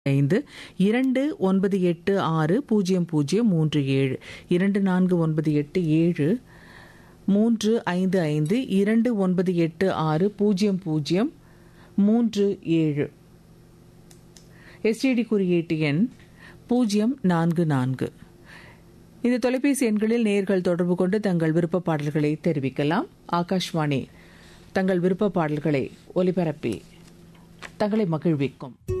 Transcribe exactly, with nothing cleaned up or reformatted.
ஐந்து இரண்டு ஒன்பது எட்டு ஆறு பூஜ்ஜியம் பூஜ்ஜியம் மூன்று ஏழு இரண்டு நான்கு ஒன்பது எட்டு ஏழு மூன்று ஐந்து ஐந்து இரண்டு ஒன்பது எட்டு ஆறு பூஜ்ஜியம் பூஜ்ஜியம் மூன்று ஏழு. எஸ்டிடி குறியீட்டு எண் பூஜ்ஜியம் நான்கு நான்கு. இந்த தொலைபேசி எண்களில் நேயர்கள் தொடர்பு கொண்டு தங்கள் விருப்ப பாடல்களை தெரிவிக்கலாம். ஆகாஷ்வாணி தங்கள் விருப்ப பாடல்களை ஒலிபரப்பி தங்களை மகிழ்விக்கும்.